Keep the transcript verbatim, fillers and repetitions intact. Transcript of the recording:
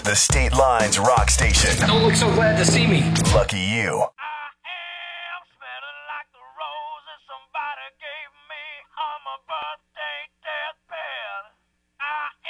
The State Lines Rock Station. Don't look so glad to see me. Lucky you.